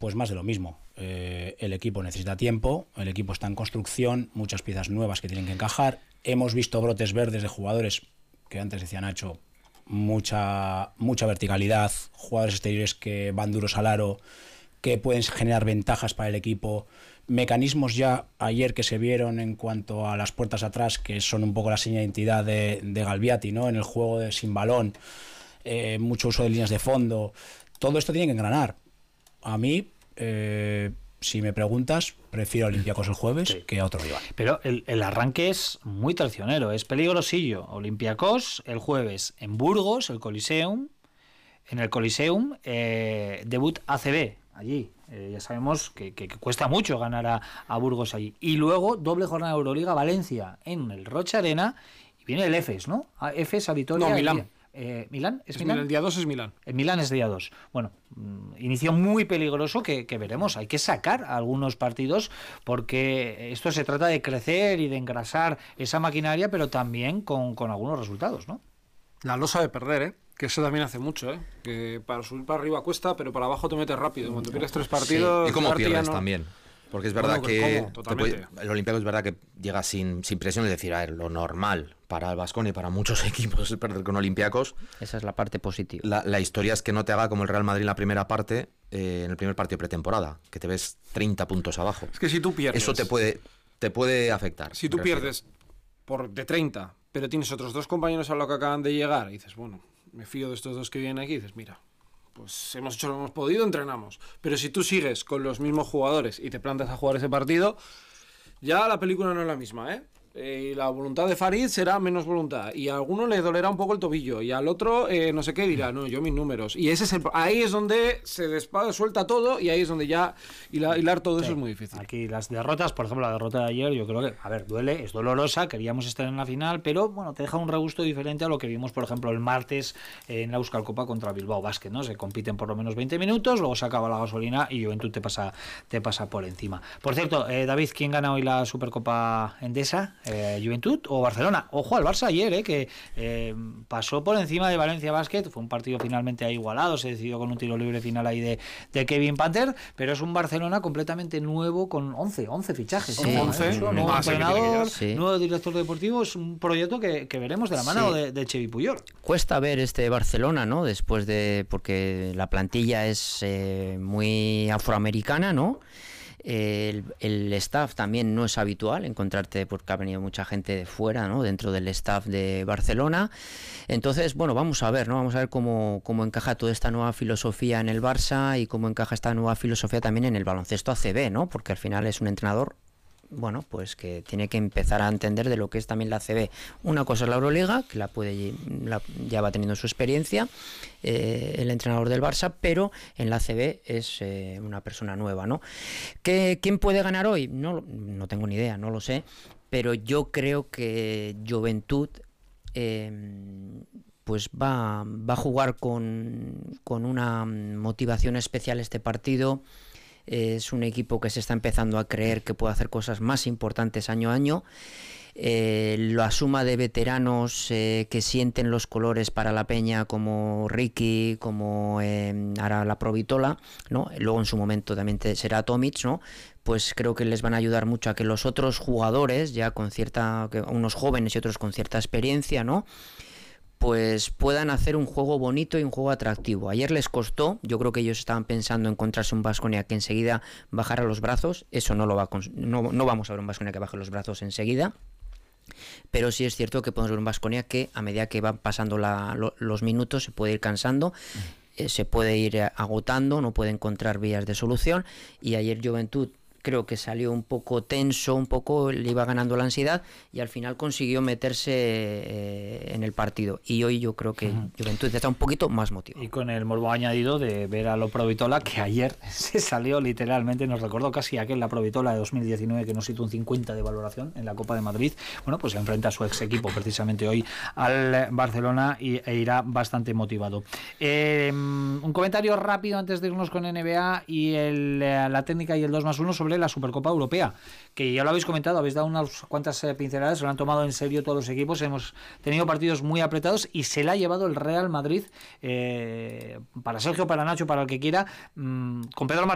Pues más de lo mismo. El equipo necesita tiempo, el equipo está en construcción, muchas piezas nuevas que tienen que encajar. Hemos visto brotes verdes de jugadores que antes decía Nacho, mucha verticalidad, jugadores exteriores que van duros al aro, que pueden generar ventajas para el equipo, mecanismos ya ayer que se vieron en cuanto a las puertas atrás, que son un poco la seña de identidad de Galbiati, ¿no? En el juego sin balón, mucho uso de líneas de fondo. Todo esto tiene que engranar. A mí, si me preguntas, prefiero a Olympiacos el jueves que a otro rival. Pero el arranque es muy traicionero, es peligrosillo. Olympiacos el jueves en Burgos, el Coliseum, en el Coliseum, debut ACB allí. Ya sabemos que cuesta mucho ganar a Burgos allí. Y luego doble jornada de Euroliga Valencia en el Rocha Arena y viene el EFES, ¿no? EFES a Vitoria. No, Milán. ¿Milán? ¿Es Milán? El día 2 es Milán. El Milán es día 2. Bueno, inicio muy peligroso que veremos. Hay que sacar algunos partidos porque esto se trata de crecer y de engrasar esa maquinaria, pero también con algunos resultados, ¿no? La losa de perder, ¿eh? Que eso también hace mucho, ¿eh? Que para subir para arriba cuesta, pero para abajo te metes rápido. Cuando pierdes 3 partidos... Sí. Y cómo pierdes también. Porque es verdad que el Olympiacos es verdad que llega sin presión, es decir, a ver, lo normal para el Baskonia y para muchos equipos es perder con Olympiacos. Esa es la parte positiva. La historia es que no te haga como el Real Madrid en la primera parte, en el primer partido de pretemporada, que te ves 30 puntos abajo. Es que si tú pierdes... Eso te puede afectar. Si tú pierdes de 30, pero tienes otros 2 compañeros a lo que acaban de llegar, y dices, bueno, me fío de estos 2 que vienen aquí, y dices, mira, pues hemos hecho lo que hemos podido, entrenamos. Pero si tú sigues con los mismos jugadores y te plantas a jugar ese partido, ya la película no es la misma, ¿eh? Y la voluntad de Farid será menos voluntad. Y a alguno le dolerá un poco el tobillo. Y al otro, no sé qué, dirá, no, yo mis números. Y ahí es donde se suelta todo y ahí es donde ya hilar todo eso es muy difícil. Aquí las derrotas, por ejemplo, la derrota de ayer, yo creo que, a ver, duele, es dolorosa, queríamos estar en la final, pero bueno, te deja un regusto diferente a lo que vimos, por ejemplo, el martes en la Euskal Copa contra Bilbao Basket, ¿no? Se compiten por lo menos 20 minutos, luego se acaba la gasolina y Juventud te pasa por encima. Por cierto, David, ¿quién gana hoy la Supercopa Endesa? ¿Juventud o Barcelona? Ojo al Barça ayer, que pasó por encima de Valencia Basket. Fue un partido finalmente ahí igualado, se decidió con un tiro libre final ahí de Kevin Panther, pero es un Barcelona completamente nuevo con 11 fichajes. Sí, 11, nuevo entrenador, nuevo director deportivo. Es un proyecto que veremos de la mano de Xevi Puyol. Cuesta ver este Barcelona, ¿no? Porque la plantilla es muy afroamericana, ¿no? El staff también no es habitual encontrarte, porque ha venido mucha gente de fuera, ¿no? Dentro del staff de Barcelona. Entonces, bueno, vamos a ver, ¿no? Vamos a ver cómo encaja toda esta nueva filosofía en el Barça y cómo encaja esta nueva filosofía también en el baloncesto ACB, ¿no? Porque al final es un entrenador, bueno, pues que tiene que empezar a entender de lo que es también la ACB. Una cosa es la Euroliga, que ya va teniendo su experiencia, el entrenador del Barça, pero en la ACB es una persona nueva, ¿no? ¿Quién puede ganar hoy? No tengo ni idea, no lo sé, pero yo creo que Juventud pues va a jugar con una motivación especial este partido. Es un equipo que se está empezando a creer que puede hacer cosas más importantes año a año. La suma de veteranos que sienten los colores para la peña, como Ricky, como ahora la Provitola, ¿no? Luego en su momento también será Tomic, ¿no? Pues creo que les van a ayudar mucho a que los otros jugadores, ya unos jóvenes y otros con cierta experiencia, ¿no? Pues puedan hacer un juego bonito y un juego atractivo. Ayer les costó, yo creo que ellos estaban pensando en encontrarse un Baskonia que enseguida bajara los brazos. Eso no vamos a ver un Baskonia que baje los brazos enseguida, pero sí es cierto que podemos ver un Baskonia que a medida que van pasando los minutos se puede ir cansando, se puede ir agotando, no puede encontrar vías de solución. Y ayer Juventud creo que salió un poco tenso, le iba ganando la ansiedad y al final consiguió meterse en el partido. Y hoy yo creo que Juventud está un poquito más motivado. Y con el morbo añadido de ver a la Provitola, que ayer se salió literalmente, nos recordó casi la Provitola de 2019 que nos hizo un 50 de valoración en la Copa de Madrid. Bueno, pues se enfrenta a su ex equipo precisamente hoy al Barcelona e irá bastante motivado. Un comentario rápido antes de irnos con NBA y la técnica y el 2+1 sobre la Supercopa Europea, que ya lo habéis comentado, habéis dado unas cuantas pinceladas, se lo han tomado en serio todos los equipos, hemos tenido partidos muy apretados y se la ha llevado el Real Madrid, para Sergio, para Nacho, para el que quiera, con Pedro Martínez